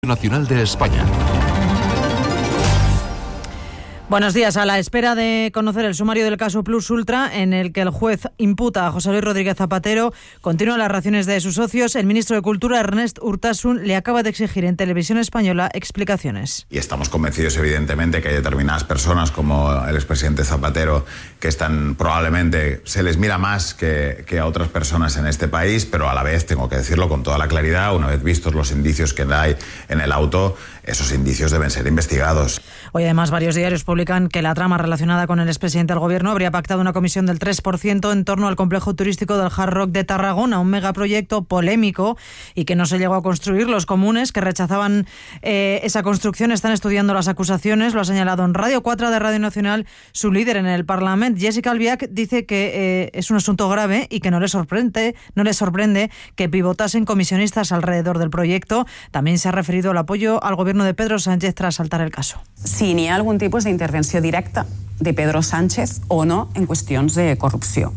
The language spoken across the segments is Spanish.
Nacional de España. Buenos días. A la espera de conocer el sumario del caso Plus Ultra, en el que el juez imputa a José Luis Rodríguez Zapatero, continúan las reacciones de sus socios. El ministro de Cultura, Ernest Urtasun, le acaba de exigir en Televisión Española explicaciones. Y estamos convencidos, evidentemente, que hay determinadas personas, como el expresidente Zapatero, que están probablemente, se les mira más que a otras personas en este país, pero a la vez, tengo que decirlo con toda la claridad, una vez vistos los indicios que hay en el auto, esos indicios deben ser investigados. Hoy, además, varios diarios publican que la trama relacionada con el expresidente del Gobierno habría pactado una comisión del 3% en torno al complejo turístico del Hard Rock de Tarragona, un megaproyecto polémico y que no se llegó a construir. Los comunes, que rechazaban esa construcción, están estudiando las acusaciones. Lo ha señalado en Radio 4 de Radio Nacional su líder en el Parlamento. Jessica Albiach dice que es un asunto grave y que no le sorprende que pivotasen comisionistas alrededor del proyecto. También se ha referido al apoyo al Gobierno de Pedro Sánchez tras saltar el caso. Si n'hi ha algun tipus d'intervenció directa de Pedro Sánchez o no en qüestions de corrupció.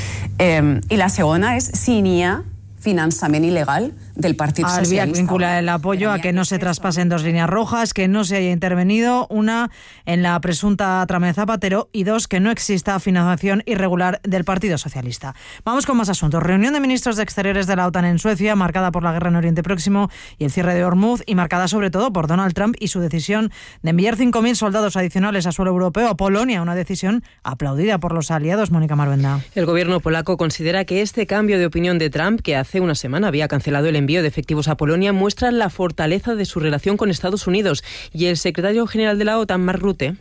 I la segona és si n'hi ha finançament il·legal del Partit Socialista. Albiach vincula el apoyo a que no se traspasen dos líneas rojas, que no se haya intervenido, una en la presunta trama de Zapatero y dos, que no exista financiación irregular del Partido Socialista. Vamos con más asuntos. Reunión de ministros de Exteriores de la OTAN en Suecia, marcada por la guerra en Oriente Próximo y el cierre de Hormuz, y marcada sobre todo por Donald Trump y su decisión de enviar 5.000 soldados adicionales a suelo europeo, a Polonia, una decisión aplaudida por los aliados. Mónica Marvenda. El gobierno polaco considera que este cambio de opinión de Trump, que hace una semana había cancelado el envío de efectivos a Polonia, muestra la fortaleza de su relación con Estados Unidos. Y el secretario general de la OTAN, Mark Rutte,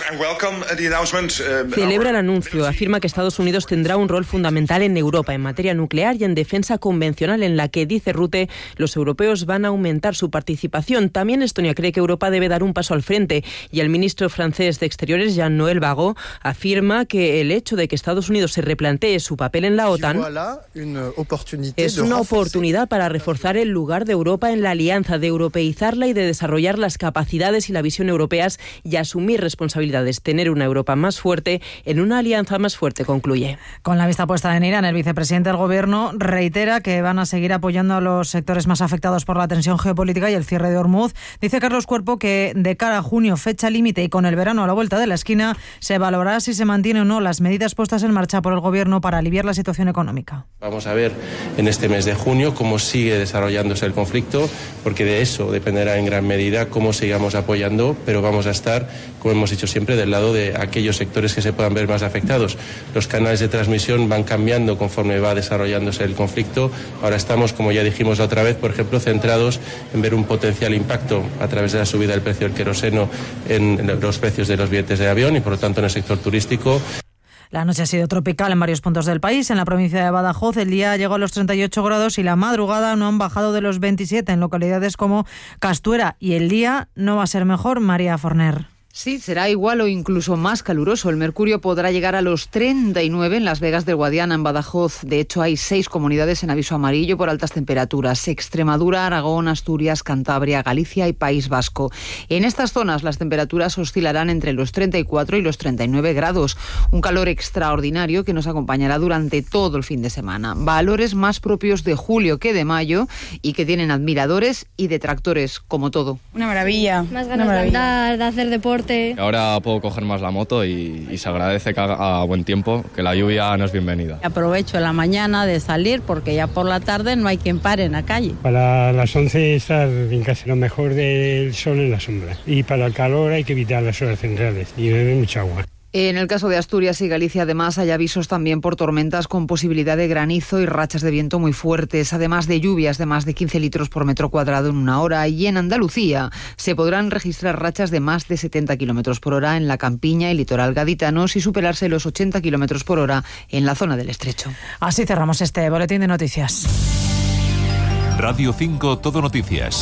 celebra el anuncio. Afirma que Estados Unidos tendrá un rol fundamental en Europa, en materia nuclear y en defensa convencional, en la que, dice Rutte, los europeos van a aumentar su participación. También Estonia cree que Europa debe dar un paso al frente. Y el ministro francés de Exteriores, Jean-Noël Barrot, afirma que el hecho de que Estados Unidos se replantee su papel en la OTAN es una oportunidad para reforzar el lugar de Europa en la alianza, de europeizarla y de desarrollar las capacidades y la visión europeas y asumir responsabilidades. Tener una Europa más fuerte en una alianza más fuerte, concluye. Con la vista puesta en Irán, el vicepresidente del Gobierno reitera que van a seguir apoyando a los sectores más afectados por la tensión geopolítica y el cierre de Hormuz. Dice Carlos Cuerpo que de cara a junio, fecha límite, y con el verano a la vuelta de la esquina, se valorará si se mantiene o no las medidas puestas en marcha por el Gobierno para aliviar la situación económica. Vamos a ver en este mes de junio cómo sigue desarrollándose el conflicto, porque de eso dependerá en gran medida cómo sigamos apoyando, pero vamos a estar, como hemos dicho siempre, del lado de aquellos sectores que se puedan ver más afectados. Los canales de transmisión van cambiando conforme va desarrollándose el conflicto. Ahora estamos, como ya dijimos la otra vez, por ejemplo, centrados en ver un potencial impacto a través de la subida del precio del queroseno en los precios de los billetes de avión y, por lo tanto, en el sector turístico. La noche ha sido tropical en varios puntos del país. En la provincia de Badajoz el día llegó a los 38 grados y la madrugada no han bajado de los 27 en localidades como Castuera. Y el día no va a ser mejor, María Forner. Sí, será igual o incluso más caluroso. El mercurio podrá llegar a los 39 en Las Vegas del Guadiana, en Badajoz. De hecho, hay 6 comunidades en aviso amarillo por altas temperaturas: Extremadura, Aragón, Asturias, Cantabria, Galicia y País Vasco. En estas zonas las temperaturas oscilarán entre los 34 y los 39 grados. Un calor extraordinario que nos acompañará durante todo el fin de semana. Valores más propios de julio que de mayo y que tienen admiradores y detractores, como todo. Una maravilla. Más ganas de andar, de hacer deporte. Ahora puedo coger más la moto y se agradece que haga buen tiempo, que la lluvia no es bienvenida. Aprovecho la mañana de salir porque ya por la tarde no hay quien pare en la calle. Para las 11 estar en casa, lo mejor del sol en la sombra. Y para el calor hay que evitar las horas centrales y beber mucha agua. En el caso de Asturias y Galicia, además, hay avisos también por tormentas con posibilidad de granizo y rachas de viento muy fuertes, además de lluvias de más de 15 litros por metro cuadrado en una hora. Y en Andalucía se podrán registrar rachas de más de 70 kilómetros por hora en la campiña y litoral gaditanos y superarse los 80 kilómetros por hora en la zona del Estrecho. Así cerramos este boletín de noticias. Radio 5 Todo Noticias.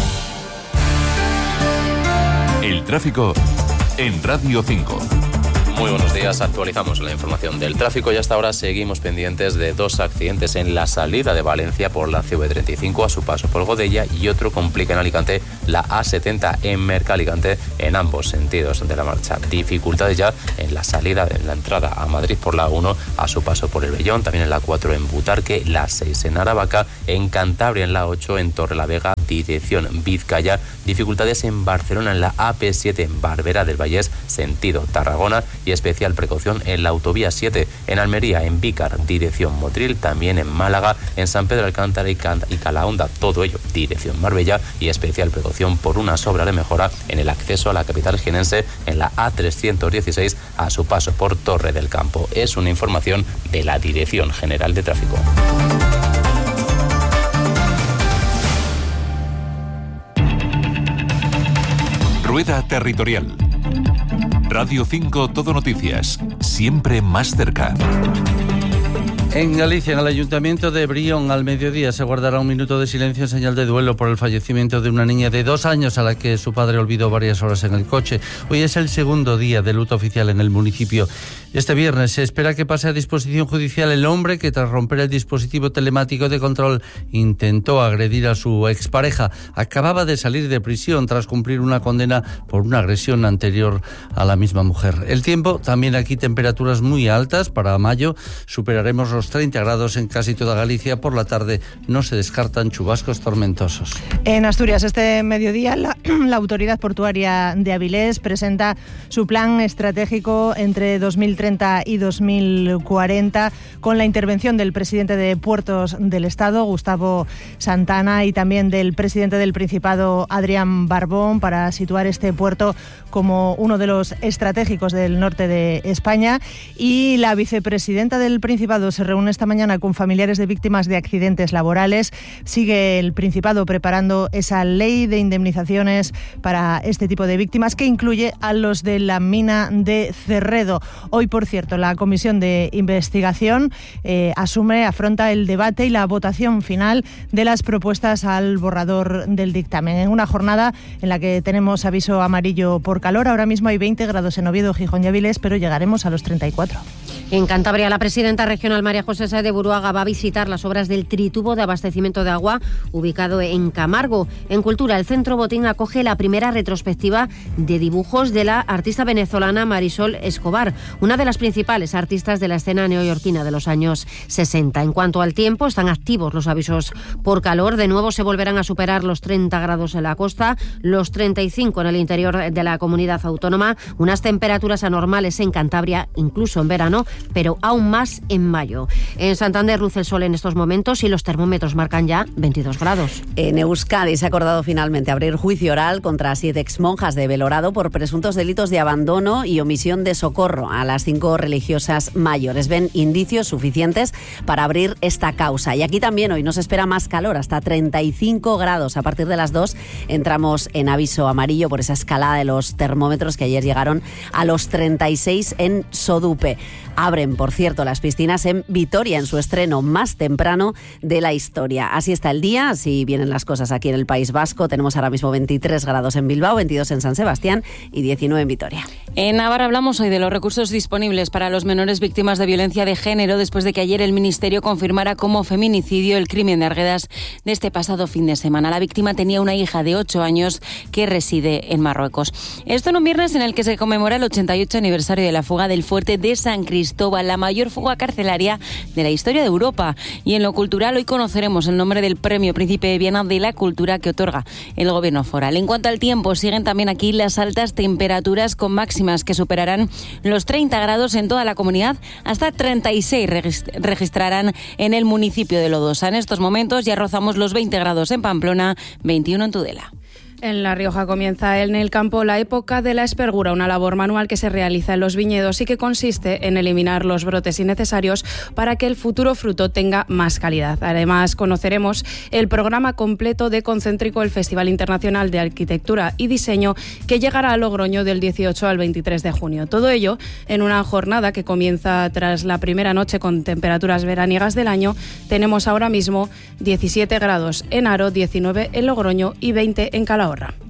El tráfico en Radio 5. Muy buenos días, actualizamos la información del tráfico y hasta ahora seguimos pendientes de 2 accidentes en la salida de Valencia por la CV35 a su paso por Godella y otro complica en Alicante la A70 en Mercalicante en ambos sentidos de la marcha. Dificultades ya en la salida, en la entrada a Madrid por la 1 a su paso por el Bellón, también en la 4 en Butarque, la 6 en Aravaca, en Cantabria en la 8 en Torrelavega, dirección Vizcaya, dificultades en Barcelona en la AP7 en Barberá del Vallès, sentido Tarragona y especial precaución en la autovía 7 en Almería, en Vícar, dirección Motril, también en Málaga, en San Pedro de Alcántara y Calahonda, todo ello dirección Marbella y especial precaución por una obra de mejora en el acceso a la capital jienense en la A316 a su paso por Torre del Campo. Es una información de la Dirección General de Tráfico. Rueda Territorial. Radio 5 Todo Noticias, siempre más cerca. En Galicia, en el Ayuntamiento de Brión, al mediodía se guardará un minuto de silencio en señal de duelo por el fallecimiento de una niña de 2 años a la que su padre olvidó varias horas en el coche. Hoy es el segundo día de luto oficial en el municipio. Este viernes se espera que pase a disposición judicial el hombre que, tras romper el dispositivo telemático de control, intentó agredir a su expareja. Acababa de salir de prisión tras cumplir una condena por una agresión anterior a la misma mujer. El tiempo, también aquí temperaturas muy altas. Para mayo superaremos los 30 grados en casi toda Galicia. Por la tarde no se descartan chubascos tormentosos. En Asturias, este mediodía, la Autoridad Portuaria de Avilés presenta su plan estratégico entre 2030 y 2040 con la intervención del presidente de Puertos del Estado, Gustavo Santana, y también del presidente del Principado, Adrián Barbón, para situar este puerto como uno de los estratégicos del norte de España. Y la vicepresidenta del Principado se reúne esta mañana con familiares de víctimas de accidentes laborales. Sigue el Principado preparando esa ley de indemnizaciones para este tipo de víctimas, que incluye a los de la mina de Cerredo. Hoy, por cierto, la Comisión de Investigación afronta el debate y la votación final de las propuestas al borrador del dictamen. En una jornada en la que tenemos aviso amarillo por calor. Ahora mismo hay 20 grados en Oviedo, Gijón y Avilés, pero llegaremos a los 34. En Cantabria, la presidenta regional María José Sáez de Buruaga va a visitar las obras del tritubo de abastecimiento de agua ubicado en Camargo. En Cultura, el Centro Botín acoge la primera retrospectiva de dibujos de la artista venezolana Marisol Escobar, una de las principales artistas de la escena neoyorquina de los años 60. En cuanto al tiempo, están activos los avisos por calor. De nuevo se volverán a superar los 30 grados en la costa, los 35 en el interior de la comunidad autónoma, unas temperaturas anormales en Cantabria, incluso en verano, pero aún más en mayo. En Santander luce el sol en estos momentos y los termómetros marcan ya 22 grados. En Euskadi se ha acordado finalmente abrir juicio oral contra 7 exmonjas de Belorado por presuntos delitos de abandono y omisión de socorro a las 5 religiosas mayores. Ven indicios suficientes para abrir esta causa. Y aquí también hoy nos espera más calor, hasta 35 grados. A partir de las 2 entramos en aviso amarillo por esa escalada de los termómetros que ayer llegaron a los 36 en Sodupe. Abren, por cierto, las piscinas en Vitoria, en su estreno más temprano de la historia. Así está el día, así vienen las cosas aquí en el País Vasco. Tenemos ahora mismo 23 grados en Bilbao, 22 en San Sebastián y 19 en Vitoria. En Navarra hablamos hoy de los recursos disponibles para los menores víctimas de violencia de género, después de que ayer el Ministerio confirmara como feminicidio el crimen de Arguedas de este pasado fin de semana. La víctima tenía una hija de 8 años que reside en Marruecos. Esto en un viernes en el que se conmemora el 88 aniversario de la fuga del fuerte de San Cristóbal, la mayor fuga carcelaria de la historia de Europa. Y en lo cultural, hoy conoceremos el nombre del Premio Príncipe de Viana de la Cultura que otorga el Gobierno foral. En cuanto al tiempo, siguen también aquí las altas temperaturas con máximas que superarán los 30 grados en toda la comunidad, hasta 36 registrarán en el municipio de Lodosa. En estos momentos ya rozamos los 20 grados en Pamplona, 21 en Tudela. En La Rioja comienza en el campo la época de la espergura, una labor manual que se realiza en los viñedos y que consiste en eliminar los brotes innecesarios para que el futuro fruto tenga más calidad. Además, conoceremos el programa completo de Concéntrico, el Festival Internacional de Arquitectura y Diseño, que llegará a Logroño del 18 al 23 de junio. Todo ello en una jornada que comienza tras la primera noche con temperaturas veraniegas del año. Tenemos ahora mismo 17 grados en Haro, 19 en Logroño y 20 en Calahorra.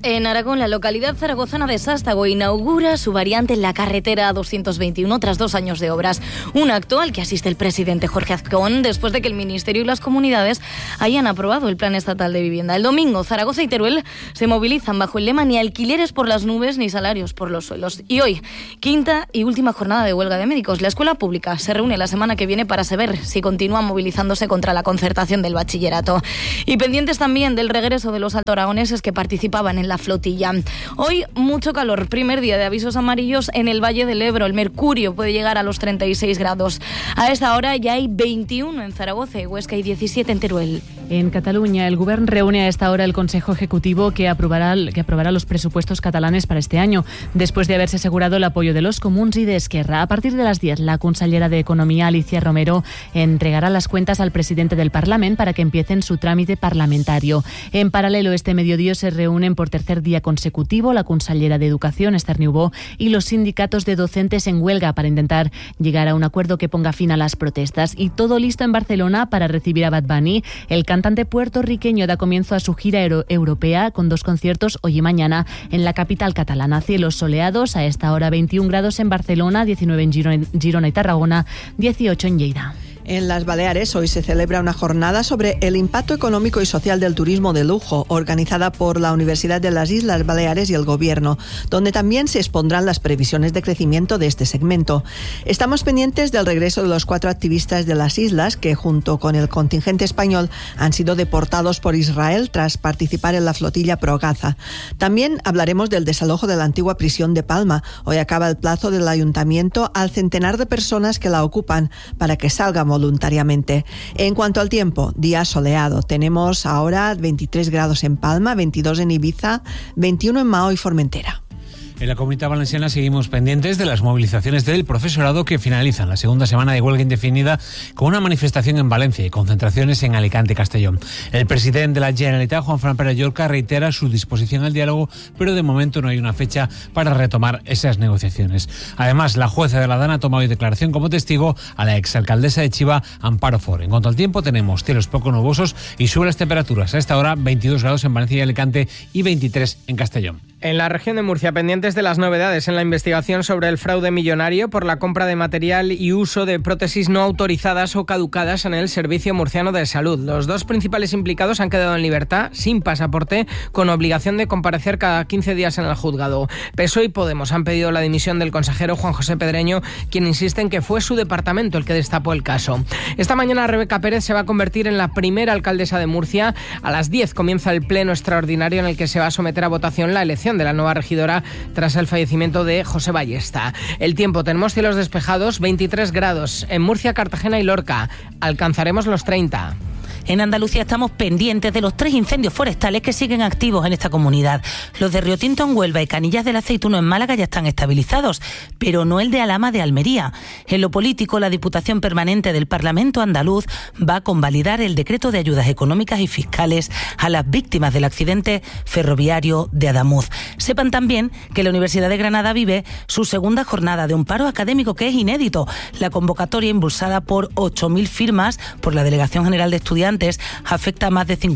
En Aragón, la localidad zaragozana de Sástago inaugura su variante en la carretera 221 tras 2 años de obras. Un acto al que asiste el presidente Jorge Azcón después de que el Ministerio y las comunidades hayan aprobado el Plan Estatal de Vivienda. El domingo, Zaragoza y Teruel se movilizan bajo el lema ni alquileres por las nubes ni salarios por los suelos. Y hoy, quinta y última jornada de huelga de médicos. La escuela pública se reúne la semana que viene para saber si continúan movilizándose contra la concertación del bachillerato. Y pendientes también del regreso de los altoaragoneses que participaban en la flotilla. Hoy mucho calor, primer día de avisos amarillos en el Valle del Ebro. El mercurio puede llegar a los 36 grados. A esta hora ya hay 21 en Zaragoza y Huesca y 17 en Teruel. En Cataluña, el Govern reúne a esta hora el Consejo Ejecutivo que aprobará los presupuestos catalanes para este año, después de haberse asegurado el apoyo de los Comuns y de Esquerra. A partir de las 10, la consellera de Economía, Alicia Romero, entregará las cuentas al presidente del Parlamento para que empiecen su trámite parlamentario. En paralelo, este mediodía se reúnen por tercer día consecutivo la consellera de Educación, Esther Niubó, y los sindicatos de docentes en huelga para intentar llegar a un acuerdo que ponga fin a las protestas. Y todo listo en Barcelona para recibir a Bad Bunny. El cantante puertorriqueño da comienzo a su gira europea con 2 conciertos hoy y mañana en la capital catalana. Cielos soleados, a esta hora 21 grados en Barcelona, 19 en Girona y Tarragona, 18 en Lleida. En las Baleares hoy se celebra una jornada sobre el impacto económico y social del turismo de lujo, organizada por la Universidad de las Islas Baleares y el Gobierno, donde también se expondrán las previsiones de crecimiento de este segmento. Estamos pendientes del regreso de los 4 activistas de las islas que, junto con el contingente español, han sido deportados por Israel tras participar en la flotilla pro-Gaza. También hablaremos del desalojo de la antigua prisión de Palma. Hoy acaba el plazo del ayuntamiento al centenar de personas que la ocupan para que salgan voluntariamente. En cuanto al tiempo, día soleado. Tenemos ahora 23 grados en Palma, 22 en Ibiza, 21 en Mahó y Formentera. En la Comunidad Valenciana seguimos pendientes de las movilizaciones del profesorado que finalizan la segunda semana de huelga indefinida con una manifestación en Valencia y concentraciones en Alicante y Castellón. El presidente de la Generalitat, Juan Pere Llorca, reitera su disposición al diálogo, pero de momento no hay una fecha para retomar esas negociaciones. Además, la jueza de la Dana ha tomado hoy declaración como testigo a la exalcaldesa de Chiva, Amparo For. En cuanto al tiempo, tenemos cielos poco nubosos y suben las temperaturas. A esta hora, 22 grados en Valencia y Alicante y 23 en Castellón. En la región de Murcia, pendientes de las novedades en la investigación sobre el fraude millonario por la compra de material y uso de prótesis no autorizadas o caducadas en el Servicio Murciano de Salud. Los 2 principales implicados han quedado en libertad, sin pasaporte, con obligación de comparecer cada 15 días en el juzgado. PSOE y Podemos han pedido la dimisión del consejero Juan José Pedreño, quien insiste en que fue su departamento el que destapó el caso. Esta mañana Rebeca Pérez se va a convertir en la primera alcaldesa de Murcia. A las 10 comienza el pleno extraordinario en el que se va a someter a votación la elección de la nueva regidora tras el fallecimiento de José Ballesta. El tiempo, tenemos cielos despejados, 23 grados en Murcia, Cartagena y Lorca. Alcanzaremos los 30. En Andalucía estamos pendientes de los 3 incendios forestales que siguen activos en esta comunidad. Los de Río Tinto en Huelva y Canillas del Aceituno en Málaga ya están estabilizados, pero no el de Alhama de Almería. En lo político, la Diputación Permanente del Parlamento andaluz va a convalidar el decreto de ayudas económicas y fiscales a las víctimas del accidente ferroviario de Adamuz. Sepan también que la Universidad de Granada vive su segunda jornada de un paro académico que es inédito. La convocatoria, impulsada por 8.000 firmas por la Delegación General de Estudiantes, afecta a más de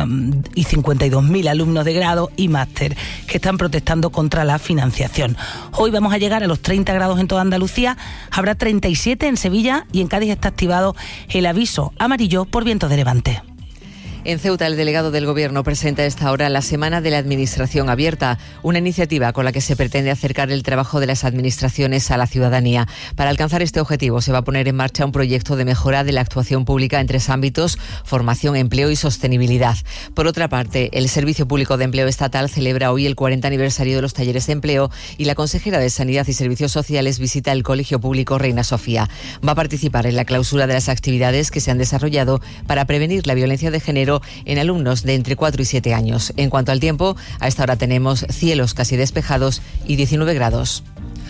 52.000 alumnos de grado y máster que están protestando contra la financiación. Hoy vamos a llegar a los 30 grados en toda Andalucía, habrá 37 en Sevilla y en Cádiz está activado el aviso amarillo por vientos de levante. En Ceuta, el delegado del Gobierno presenta a esta hora la Semana de la Administración Abierta, una iniciativa con la que se pretende acercar el trabajo de las administraciones a la ciudadanía. Para alcanzar este objetivo se va a poner en marcha un proyecto de mejora de la actuación pública en 3 ámbitos: formación, empleo y sostenibilidad. Por otra parte, el Servicio Público de Empleo Estatal celebra hoy el 40 aniversario de los talleres de empleo y la consejera de Sanidad y Servicios Sociales visita el Colegio Público Reina Sofía. Va a participar en la clausura de las actividades que se han desarrollado para prevenir la violencia de género en alumnos de entre 4 y 7 años. En cuanto al tiempo, a esta hora tenemos cielos casi despejados y 19 grados.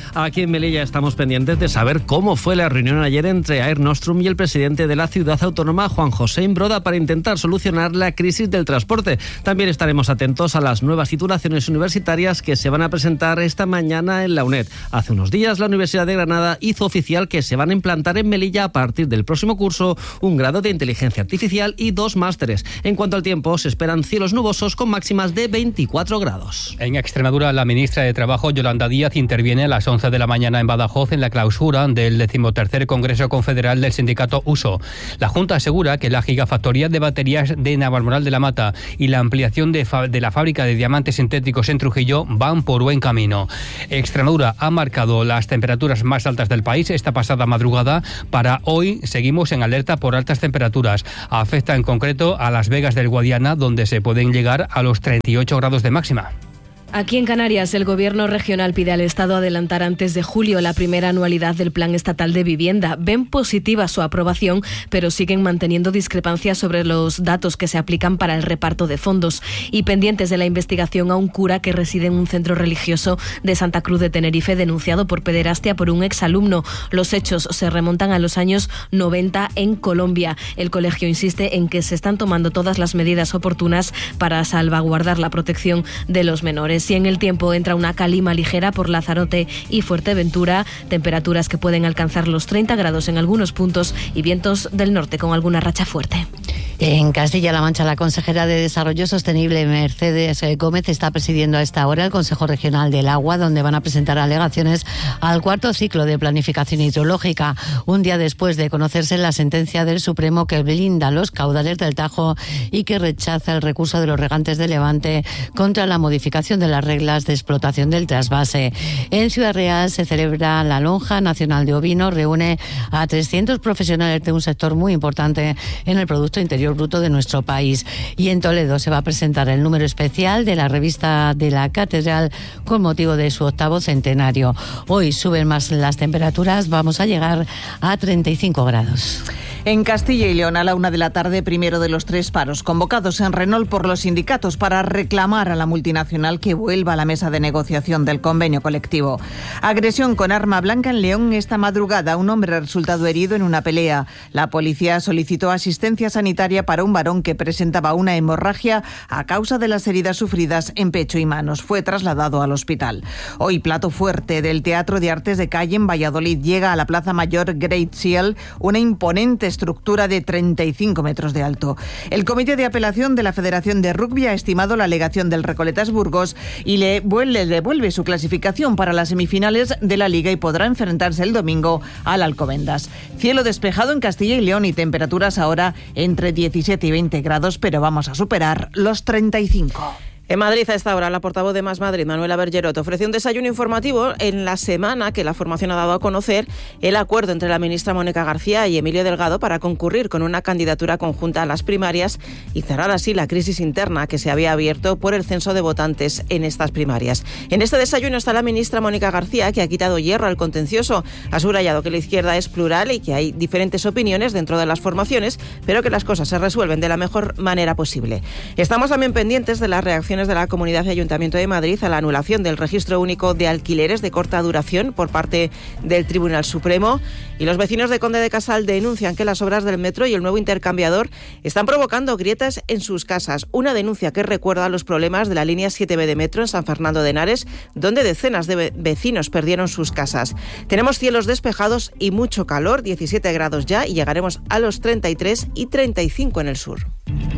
Aquí en Melilla estamos pendientes de saber cómo fue la reunión ayer entre Air Nostrum y el presidente de la ciudad autónoma, Juan José Imbroda, para intentar solucionar la crisis del transporte. También estaremos atentos a las nuevas titulaciones universitarias que se van a presentar esta mañana en la UNED. Hace unos días la Universidad de Granada hizo oficial que se van a implantar en Melilla a partir del próximo curso un grado de inteligencia artificial y 2 másteres. En cuanto al tiempo, se esperan cielos nubosos con máximas de 24 grados. En Extremadura, la ministra de Trabajo, Yolanda Díaz, interviene a las 11 de la mañana en Badajoz en la clausura del 13º Congreso Confederal del sindicato USO. La Junta asegura que la gigafactoría de baterías de Navalmoral de la Mata y la ampliación de la fábrica de diamantes sintéticos en Trujillo van por buen camino. Extremadura ha marcado las temperaturas más altas del país esta pasada madrugada. Para hoy seguimos en alerta por altas temperaturas. Afecta en concreto a Las Vegas del Guadiana, donde se pueden llegar a los 38 grados de máxima. Aquí en Canarias, el Gobierno regional pide al Estado adelantar antes de julio la primera anualidad del Plan Estatal de Vivienda. Ven positiva su aprobación, pero siguen manteniendo discrepancias sobre los datos que se aplican para el reparto de fondos y pendientes de la investigación a un cura que reside en un centro religioso de Santa Cruz de Tenerife denunciado por pederastia por un exalumno. Los hechos se remontan a los años 90 en Colombia. El colegio insiste en que se están tomando todas las medidas oportunas para salvaguardar la protección de los menores. Y en el tiempo entra una calima ligera por Lanzarote y Fuerteventura, temperaturas que pueden alcanzar los 30 grados en algunos puntos y vientos del norte con alguna racha fuerte. En Castilla-La Mancha, la consejera de Desarrollo Sostenible, Mercedes Gómez, está presidiendo a esta hora el Consejo Regional del Agua, donde van a presentar alegaciones al 4º ciclo de planificación hidrológica, un día después de conocerse la sentencia del Supremo que blinda los caudales del Tajo y que rechaza el recurso de los regantes de Levante contra la modificación de las reglas de explotación del trasvase. En Ciudad Real se celebra la Lonja Nacional de Ovino, reúne a 300 profesionales de un sector muy importante en el Producto Interior Bruto de nuestro país. Y en Toledo se va a presentar el número especial de la revista de la Catedral con motivo de su 8º centenario. Hoy suben más las temperaturas, vamos a llegar a 35 grados. En Castilla y León, a la 1 de la tarde, primero de los 3 paros convocados en Renault por los sindicatos para reclamar a la multinacional que vuelva a la mesa de negociación del convenio colectivo. Agresión con arma blanca en León esta madrugada. Un hombre ha resultado herido en una pelea. La policía solicitó asistencia sanitaria para un varón que presentaba una hemorragia a causa de las heridas sufridas en pecho y manos. Fue trasladado al hospital. Hoy, plato fuerte del Teatro de Artes de Calle en Valladolid. Llega a la Plaza Mayor Great Seal una imponente estructura de 35 metros de alto. El Comité de Apelación de la Federación de Rugby ha estimado la alegación del Recoletas Burgos y le devuelve su clasificación para las semifinales de la Liga y podrá enfrentarse el domingo al Alcobendas. Cielo despejado en Castilla y León y temperaturas ahora entre 17 y 20 grados, pero vamos a superar los 35. En Madrid, a esta hora, la portavoz de Más Madrid, Manuela Bergerot, ofreció un desayuno informativo en la semana que la formación ha dado a conocer el acuerdo entre la ministra Mónica García y Emilio Delgado para concurrir con una candidatura conjunta a las primarias y cerrar así la crisis interna que se había abierto por el censo de votantes en estas primarias. En este desayuno está la ministra Mónica García, que ha quitado hierro al contencioso. Ha subrayado que la izquierda es plural y que hay diferentes opiniones dentro de las formaciones, pero que las cosas se resuelven de la mejor manera posible. Estamos también pendientes de las reacciones de la Comunidad y Ayuntamiento de Madrid a la anulación del registro único de alquileres de corta duración por parte del Tribunal Supremo. Y los vecinos de Conde de Casal denuncian que las obras del metro y el nuevo intercambiador están provocando grietas en sus casas. Una denuncia que recuerda los problemas de la línea 7B de metro en San Fernando de Henares, donde decenas de vecinos perdieron sus casas. Tenemos cielos despejados y mucho calor, 17 grados ya, y llegaremos a los 33 y 35 en el sur.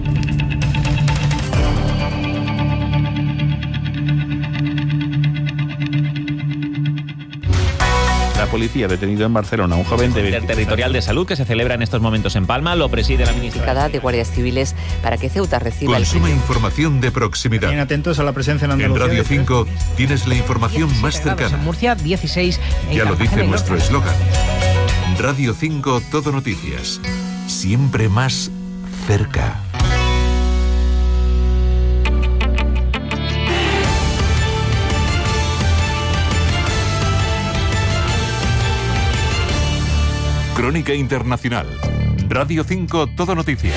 La policía ha detenido en Barcelona a un joven de Interterritorial de Salud que se celebra en estos momentos en Palma. Lo preside la ministra de Guardias Civiles para que Ceuta reciba Consuma información de proximidad. Bien atentos a la presencia en Andalucía. En Radio 5 tienes la información más cercana. En Murcia, 16. Ya lo dice nuestro eslogan. Radio 5 Todo Noticias. Siempre más cerca. Crónica Internacional. Radio 5 Todo Noticias.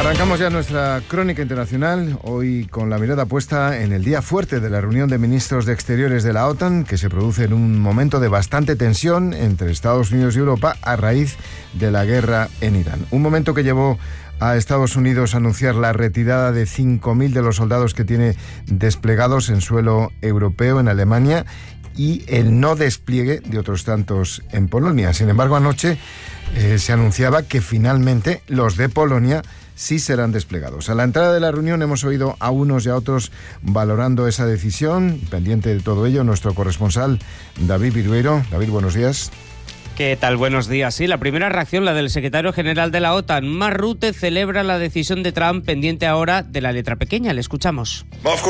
Arrancamos ya nuestra crónica internacional, hoy con la mirada puesta en el día fuerte de la reunión de ministros de Exteriores de la OTAN, que se produce en un momento de bastante tensión entre Estados Unidos y Europa a raíz de la guerra en Irán. Un momento que llevó a Estados Unidos a anunciar la retirada de 5.000 de los soldados que tiene desplegados en suelo europeo, en Alemania, y el no despliegue de otros tantos en Polonia. Sin embargo, anoche se anunciaba que finalmente los de Polonia sí serán desplegados. A la entrada de la reunión hemos oído a unos y a otros valorando esa decisión. Pendiente de todo ello, nuestro corresponsal David Vidueiro. David, buenos días. ¿Qué tal? Buenos días. Sí, la primera reacción, la del secretario general de la OTAN, Mark Rutte, celebra la decisión de Trump, pendiente ahora de la letra pequeña. Le escuchamos.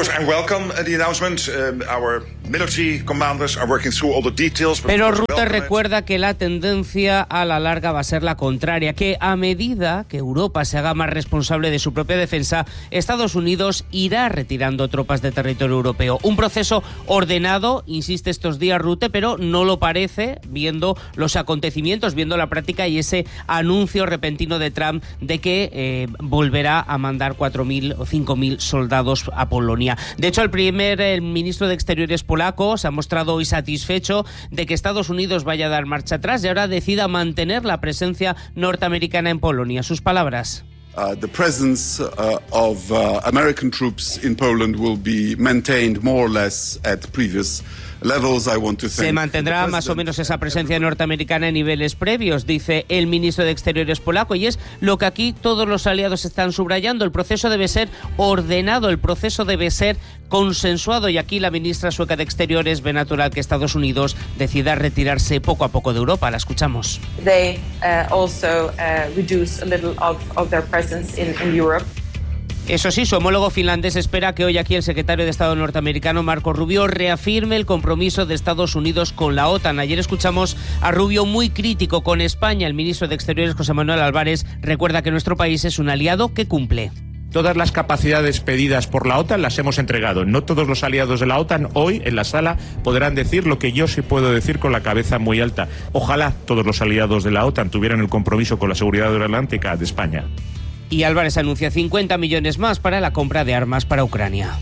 Pero Rutte recuerda que la tendencia a la larga va a ser la contraria, que a medida que Europa se haga más responsable de su propia defensa, Estados Unidos irá retirando tropas de territorio europeo. Un proceso ordenado, insiste estos días Rutte, pero no lo parece, viendo los acontecimientos, viendo la práctica y ese anuncio repentino de Trump de que volverá a mandar 4.000 o 5.000 soldados a Polonia. De hecho, el ministro de Exteriores polaco se ha mostrado hoy satisfecho de que Estados Unidos vaya a dar marcha atrás y ahora decida mantener la presencia norteamericana en Polonia. Sus palabras. The presence of American troops in Poland will be maintained more or less at previous levels. Se mantendrá más o menos esa presencia norteamericana en niveles previos, dice el ministro de Exteriores polaco, y es lo que aquí todos los aliados están subrayando. El proceso debe ser ordenado, el proceso debe ser consensuado, y aquí la ministra sueca de Exteriores ve natural que Estados Unidos decida retirarse poco a poco de Europa. La escuchamos. They also reduce a little of their presence in Europe. Eso sí, su homólogo finlandés espera que hoy aquí el secretario de Estado norteamericano, Marco Rubio, reafirme el compromiso de Estados Unidos con la OTAN. Ayer escuchamos a Rubio muy crítico con España. El ministro de Exteriores, José Manuel Álvarez, recuerda que nuestro país es un aliado que cumple. Todas las capacidades pedidas por la OTAN las hemos entregado. No todos los aliados de la OTAN hoy en la sala podrán decir lo que yo sí puedo decir con la cabeza muy alta. Ojalá todos los aliados de la OTAN tuvieran el compromiso con la seguridad atlántica de España. Y Álvarez anuncia 50 millones más para la compra de armas para Ucrania.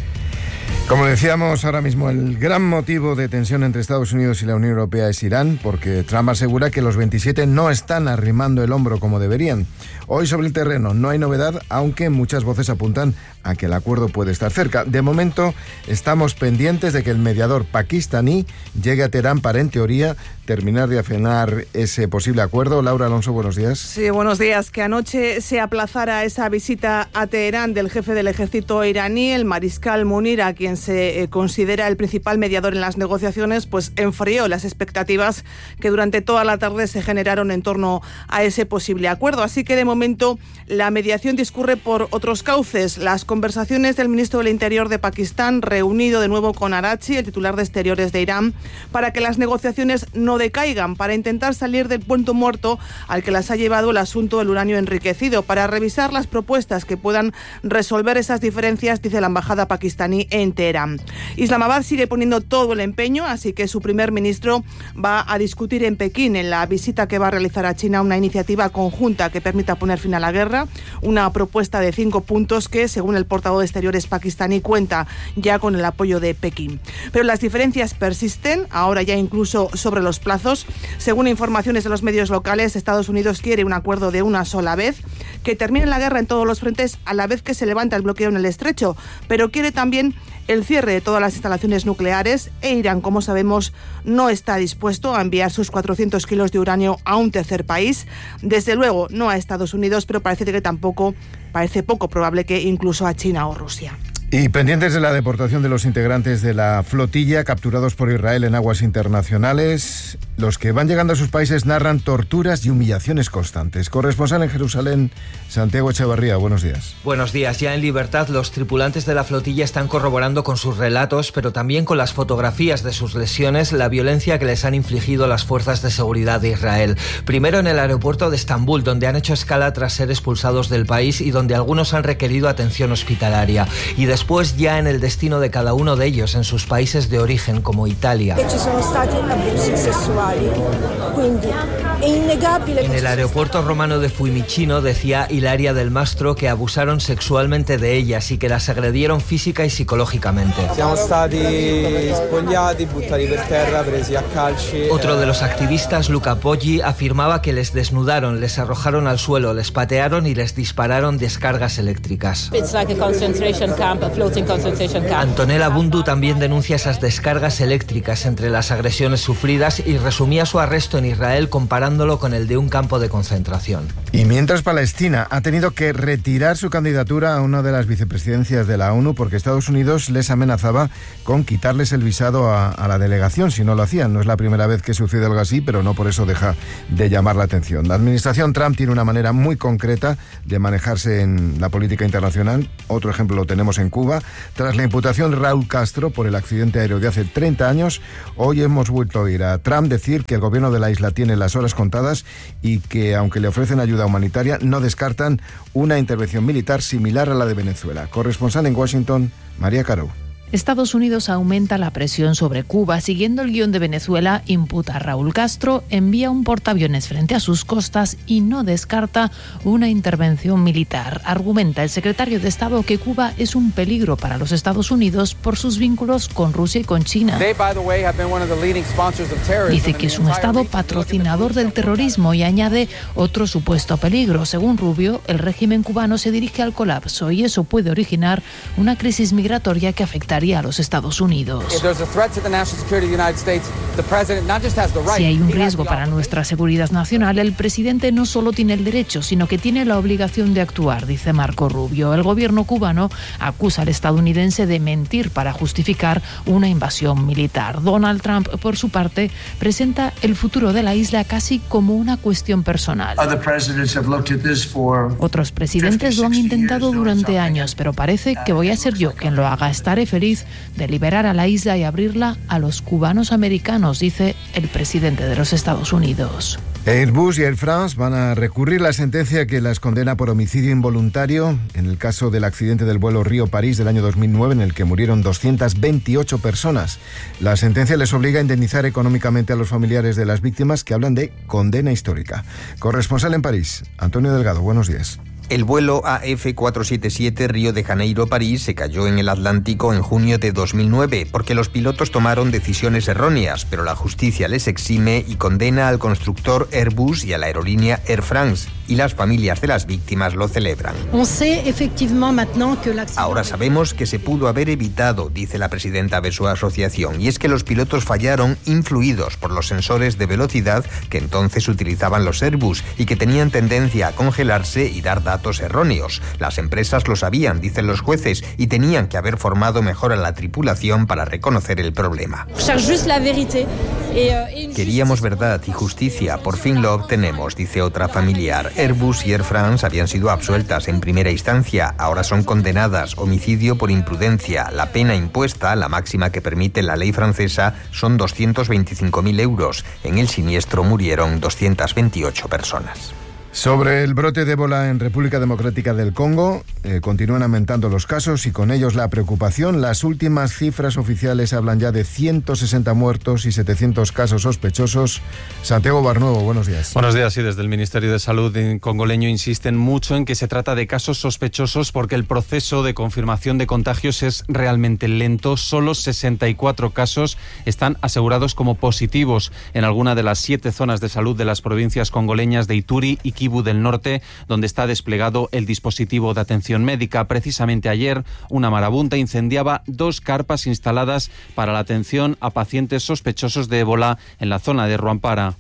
Como decíamos ahora mismo, el gran motivo de tensión entre Estados Unidos y la Unión Europea es Irán, porque Trump asegura que los 27 no están arrimando el hombro como deberían. Hoy sobre el terreno no hay novedad, aunque muchas voces apuntan a que el acuerdo puede estar cerca. De momento estamos pendientes de que el mediador pakistaní llegue a Teherán para, en teoría, terminar de afinar ese posible acuerdo. Laura Alonso, buenos días. Sí, buenos días. Que anoche se aplazara esa visita a Teherán del jefe del ejército iraní, el mariscal Munir, a quien se considera el principal mediador en las negociaciones, pues enfrió las expectativas que durante toda la tarde se generaron en torno a ese posible acuerdo. Así que de momento la mediación discurre por otros cauces. Las conversaciones del ministro del Interior de Pakistán, reunido de nuevo con Araghchi, el titular de Exteriores de Irán, para que las negociaciones no decaigan, para intentar salir del punto muerto al que las ha llevado el asunto del uranio enriquecido, para revisar las propuestas que puedan resolver esas diferencias, dice la embajada pakistaní en Teherán. Islamabad sigue poniendo todo el empeño, así que su primer ministro va a discutir en Pekín, en la visita que va a realizar a China, una iniciativa conjunta que permita poner fin a la guerra, una propuesta de 5 puntos que, según el portavoz de Exteriores pakistaní, cuenta ya con el apoyo de Pekín. Pero las diferencias persisten, ahora ya incluso sobre los plazos. Según informaciones de los medios locales, Estados Unidos quiere un acuerdo de una sola vez, que termine la guerra en todos los frentes a la vez que se levanta el bloqueo en el estrecho, pero quiere también el cierre de todas las instalaciones nucleares, e Irán, como sabemos, no está dispuesto a enviar sus 400 kilos de uranio a un tercer país. Desde luego no a Estados Unidos, pero parece poco probable que incluso a China o Rusia. Y pendientes de la deportación de los integrantes de la flotilla capturados por Israel en aguas internacionales, los que van llegando a sus países narran torturas y humillaciones constantes. Corresponsal en Jerusalén, Santiago Echevarría, buenos días. Buenos días. Ya en libertad, los tripulantes de la flotilla están corroborando con sus relatos, pero también con las fotografías de sus lesiones, la violencia que les han infligido las fuerzas de seguridad de Israel. Primero en el aeropuerto de Estambul, donde han hecho escala tras ser expulsados del país y donde algunos han requerido atención hospitalaria. Y después ya en el destino de cada uno de ellos, en sus países de origen, como Italia. En el aeropuerto romano de Fiumicino decía Ilaria del Mastro que abusaron sexualmente de ellas y que las agredieron física y psicológicamente. Otro de los activistas, Luca Poggi, afirmaba que les desnudaron, les arrojaron al suelo, les patearon y les dispararon descargas eléctricas. Antonella Bundu también denuncia esas descargas eléctricas entre las agresiones sufridas y resumía su arresto en Israel comparándolo con el de un campo de concentración. Y mientras Palestina ha tenido que retirar su candidatura a una de las vicepresidencias de la ONU porque Estados Unidos les amenazaba con quitarles el visado a la delegación si no lo hacían. No es la primera vez que sucede algo así, pero no por eso deja de llamar la atención. La administración Trump tiene una manera muy concreta de manejarse en la política internacional. Otro ejemplo lo tenemos en Cuba. Tras la imputación de Raúl Castro por el accidente aéreo de hace 30 años, hoy hemos vuelto a oír a Trump decir que el gobierno de la isla tiene las horas contadas y que, aunque le ofrecen ayuda humanitaria, no descartan una intervención militar similar a la de Venezuela. Corresponsal en Washington, María Caro. Estados Unidos aumenta la presión sobre Cuba. Siguiendo el guión de Venezuela, imputa a Raúl Castro, envía un portaaviones frente a sus costas y no descarta una intervención militar. Argumenta el secretario de Estado que Cuba es un peligro para los Estados Unidos por sus vínculos con Rusia y con China. Dice que es un Estado patrocinador del terrorismo y añade otro supuesto peligro. Según Rubio, el régimen cubano se dirige al colapso y eso puede originar una crisis migratoria que afectaría a los Estados Unidos. Si hay un riesgo para nuestra seguridad nacional, el presidente no solo tiene el derecho, sino que tiene la obligación de actuar, dice Marco Rubio. El gobierno cubano acusa al estadounidense de mentir para justificar una invasión militar. Donald Trump, por su parte, presenta el futuro de la isla casi como una cuestión personal. Otros presidentes lo han intentado durante años, pero parece que voy a ser yo quien lo haga. Estaré feliz de liberar a la isla y abrirla a los cubanos americanos, dice el presidente de los Estados Unidos. Airbus y Air France van a recurrir la sentencia que las condena por homicidio involuntario en el caso del accidente del vuelo Río-París del año 2009 en el que murieron 228 personas. La sentencia les obliga a indemnizar económicamente a los familiares de las víctimas, que hablan de condena histórica. Corresponsal en París, Antonio Delgado, buenos días. El vuelo AF477 Río de Janeiro-París se cayó en el Atlántico en junio de 2009 porque los pilotos tomaron decisiones erróneas, pero la justicia les exime y condena al constructor Airbus y a la aerolínea Air France, y las familias de las víctimas lo celebran. Ahora sabemos que se pudo haber evitado, dice la presidenta de su asociación, y es que los pilotos fallaron influidos por los sensores de velocidad que entonces utilizaban los Airbus y que tenían tendencia a congelarse y dar datos erróneos. Las empresas lo sabían, dicen los jueces, y tenían que haber formado mejor a la tripulación para reconocer el problema. Queríamos verdad y justicia, por fin lo obtenemos, dice otra familiar. Airbus y Air France habían sido absueltas en primera instancia, ahora son condenadas, homicidio por imprudencia. La pena impuesta, la máxima que permite la ley francesa, son 225.000 euros. En el siniestro murieron 228 personas. Sobre el brote de ébola en República Democrática del Congo, continúan aumentando los casos y con ellos la preocupación. Las últimas cifras oficiales hablan ya de 160 muertos y 700 casos sospechosos. Santiago Barnuevo, buenos días. Buenos días, y desde el Ministerio de Salud congoleño insisten mucho en que se trata de casos sospechosos porque el proceso de confirmación de contagios es realmente lento. Solo 64 casos están asegurados como positivos en alguna de las 7 zonas de salud de las provincias congoleñas de Ituri y Kivu del Norte, donde está desplegado el dispositivo de atención médica. Precisamente ayer, una marabunta incendiaba 2 carpas instaladas para la atención a pacientes sospechosos de ébola en la zona de Rwampara.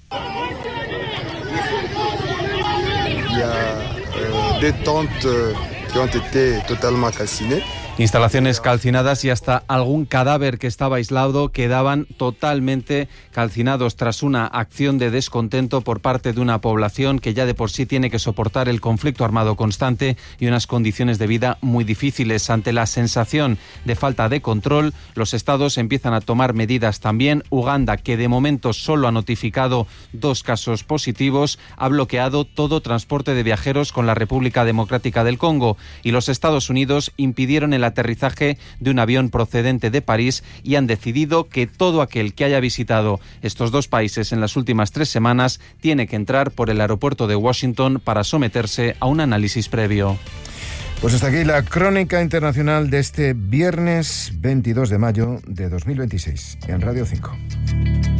Instalaciones calcinadas y hasta algún cadáver que estaba aislado quedaban totalmente calcinados tras una acción de descontento por parte de una población que ya de por sí tiene que soportar el conflicto armado constante y unas condiciones de vida muy difíciles. Ante la sensación de falta de control, los estados empiezan a tomar medidas también. Uganda, que de momento solo ha notificado 2 casos positivos, ha bloqueado todo transporte de viajeros con la República Democrática del Congo, y los Estados Unidos impidieron el el aterrizaje de un avión procedente de París y han decidido que todo aquel que haya visitado estos dos países en las últimas 3 semanas tiene que entrar por el aeropuerto de Washington para someterse a un análisis previo. Pues hasta aquí la crónica internacional de este viernes 22 de mayo de 2026 en Radio 5.